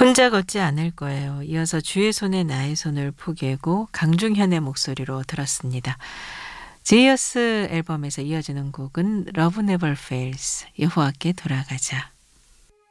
혼자 걷지 않을 거예요. 이어서 주의 손에 나의 손을 포개고 강중현의 목소리로 들었습니다. 제이어스 앨범에서 이어지는 곡은 Love Never Fails, 여호와께 돌아가자.